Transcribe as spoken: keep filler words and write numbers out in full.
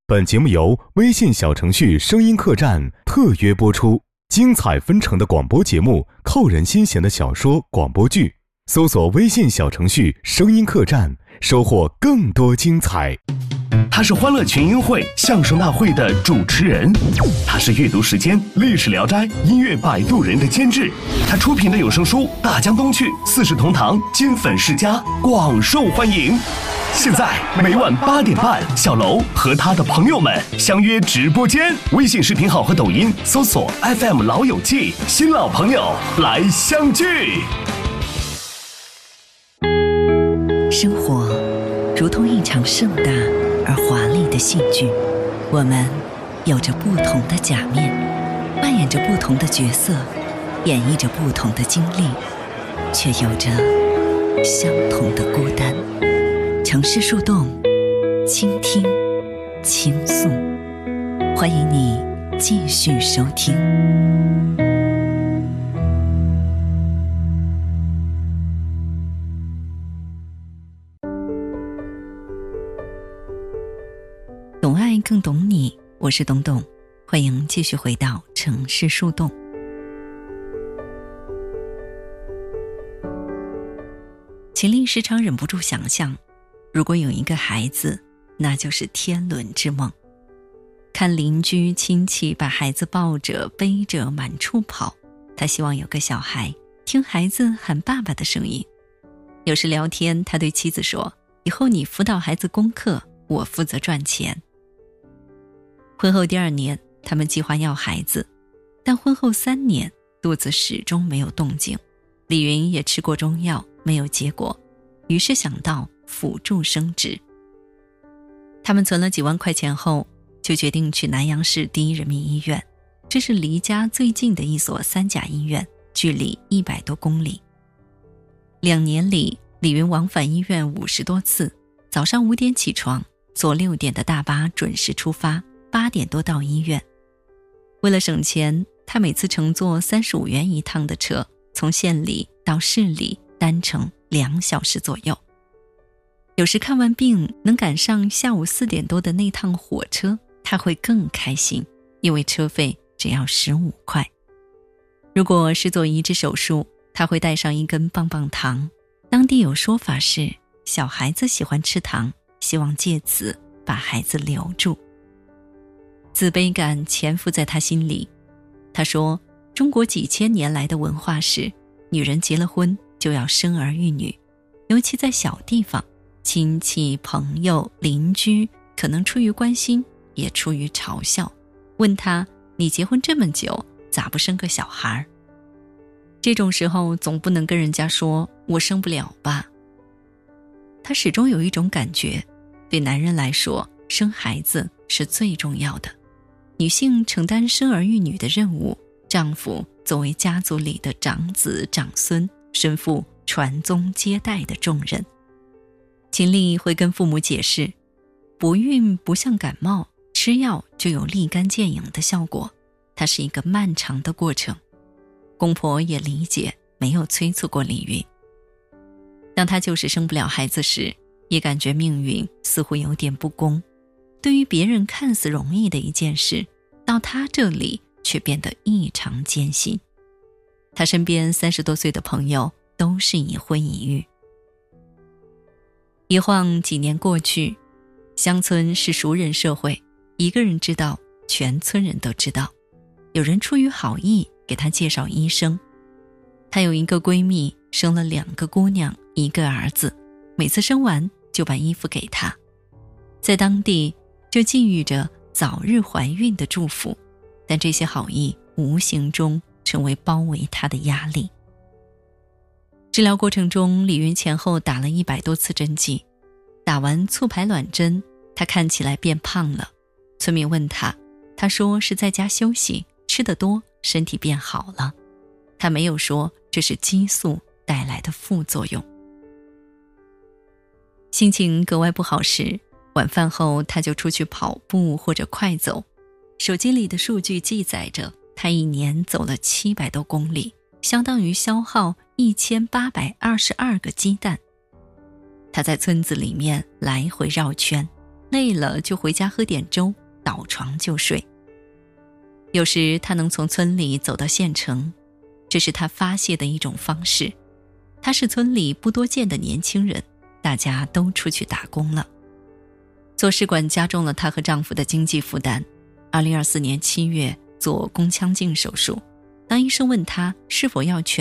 本节目由微信小程序声音客栈特约播出，精彩纷呈的广播节目，扣人心弦的小说广播剧，搜索微信小程序声音客栈，收获更多精彩。 他是欢乐群英会相声大会的主持人，他是阅读时间历史聊斋音乐摆渡人的监制，他出品的有声书《大江东去》《四世同堂》金粉世家广受欢迎。现在每晚八点半，小楼和他的朋友们相约直播间，微信视频号和抖音搜索 F M 老友记，新老朋友来相聚。 生活如同一场盛大而华丽的戏剧，我们有着不同的假面，扮演着不同的角色，演绎着不同的经历，却有着相同的孤单。城市树洞，倾听，倾诉，欢迎你继续收听。懂爱更懂你，我是董董，欢迎继续回到城市树洞。秦丽时常忍不住想象，如果有一个孩子，那就是天伦之梦。看邻居亲戚把孩子抱着背着满处跑，他希望有个小孩听孩子喊爸爸的声音。有时聊天，他对妻子说，以后你辅导孩子功课，我负责赚钱。婚后第二年，他们计划要孩子，但婚后三年，肚子始终没有动静。李云也吃过中药，没有结果，于是想到辅助生殖。他们存了几万块钱后，就决定去南阳市第一人民医院，这是离家最近的一所三甲医院，距离一百多公里。两年里，李云往返医院五十多次，早上五点起床，坐六点的大巴准时出发，八点多到医院。为了省钱，他每次乘坐三十五元一趟的车，从县里到市里单程两小时左右。有时看完病能赶上下午四点多的那趟火车，他会更开心，因为车费只要十五块。如果是做移植手术，他会带上一根棒棒糖，当地有说法是小孩子喜欢吃糖，希望借此把孩子留住。自卑感潜伏在他心里。他说，中国几千年来的文化是，女人结了婚就要生儿育女，尤其在小地方，亲戚、朋友、邻居可能出于关心，也出于嘲笑，问他，你结婚这么久，咋不生个小孩？这种时候总不能跟人家说，我生不了吧。他始终有一种感觉，对男人来说，生孩子是最重要的。女性承担生儿育女的任务，丈夫作为家族里的长子长孙，身负传宗接代的重任。秦丽会跟父母解释，不孕不像感冒，吃药就有立竿见影的效果，它是一个漫长的过程。公婆也理解，没有催促过李云。当他就是生不了孩子时，也感觉命运似乎有点不公。对于别人看似容易的一件事，到他这里却变得异常艰辛。他身边三十多岁的朋友都是已婚已育。一晃几年过去，乡村是熟人社会，一个人知道，全村人都知道。有人出于好意给他介绍医生。她有一个闺蜜生了两个姑娘一个儿子，每次生完就把衣服给她，在当地就寄予着早日怀孕的祝福，但这些好意无形中成为包围她的压力。治疗过程中，李云前后打了一百多次针剂，打完促排卵针，她看起来变胖了。村民问她，她说是在家休息，吃得多，身体变好了。她没有说这是激素带来的副作用。心情格外不好时，晚饭后她就出去跑步或者快走。手机里的数据记载着，她一年走了七百多公里，相当于消耗一千八百二十二个鸡蛋。她在村子里面来回绕圈，累了就回家喝点粥， 倒床就睡。有时他能从村里走到县城，这是他发泄的一种方式。他是村里不多见的年轻人，大家都出去打工了。做试管加重了她和丈夫的经济负担。二零二四年七月做宫腔镜手术，当医生问她是否要全